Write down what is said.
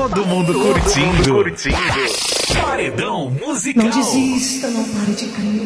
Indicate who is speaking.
Speaker 1: Todo mundo curtindo. Paredão musical.
Speaker 2: Não desista, não pare de crer.